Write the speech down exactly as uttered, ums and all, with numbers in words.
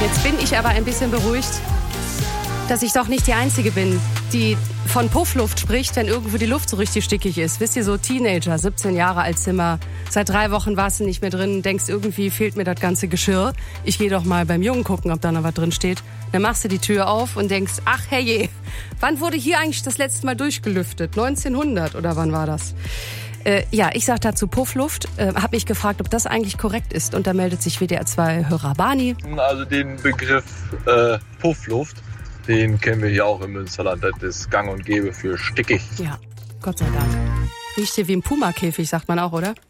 Jetzt bin ich aber ein bisschen beruhigt, dass ich doch nicht die Einzige bin, die von Puffluft spricht, wenn irgendwo die Luft so richtig stickig ist. Wisst ihr, so Teenager, siebzehn Jahre alt Zimmer, seit drei Wochen warst du nicht mehr drin, denkst, irgendwie fehlt mir das ganze Geschirr. Ich gehe doch mal beim Jungen gucken, ob da noch was drin steht. Dann machst du die Tür auf und denkst, ach herrje, wann wurde hier eigentlich das letzte Mal durchgelüftet? neunzehnhundert oder wann war das? Äh, ja, ich sag dazu Puffluft, äh, hab mich gefragt, ob das eigentlich korrekt ist. Und da meldet sich W D R zwei Hörer Bani. Also den Begriff äh, Puffluft, den kennen wir hier auch im Münsterland. Das ist gang und gäbe für stickig. Ja, Gott sei Dank. Riecht hier wie ein Puma-Käfig, sagt man auch, oder?